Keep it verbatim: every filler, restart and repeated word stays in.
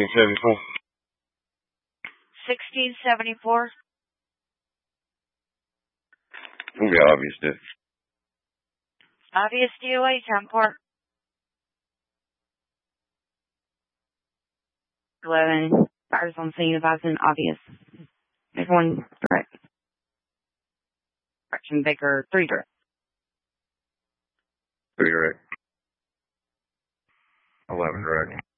sixteen seventy-four. sixteen seventy-four. It'll be obvious, dude. Obvious D O A, ten port. eleven. Fires on scene of an obvious. There's one direct. Correction, Baker, three direct. Three direct. eleven direct.